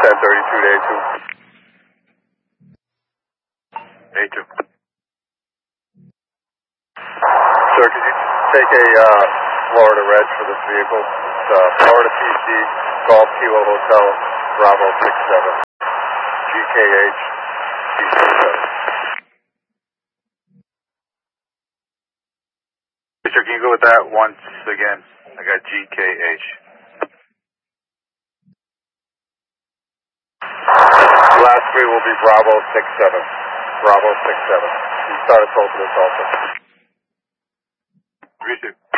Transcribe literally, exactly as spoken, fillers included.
ten thirty-two to A two. A two. Sir, could you take a uh, Florida Red for this vehicle? It's uh, Florida P C, Golf Kilo Hotel, Bravo six seven, G K H, P C seven. Sir, can you go with that once again? I got G K H. Last three will be Bravo six seven. Bravo six seven. You started told to this also. Three two.